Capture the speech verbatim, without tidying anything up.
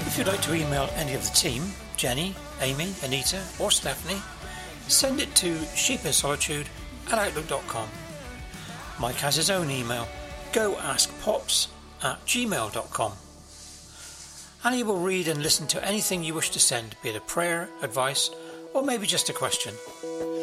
If you'd like to email any of the team, Jenny, Amy, Anita or Stephanie, send it to sheepinsolitude at outlook dot com. Mike has his own email, goaskpops at gmail dot com. And he will read and listen to anything you wish to send, be it a prayer, advice, or maybe just a question.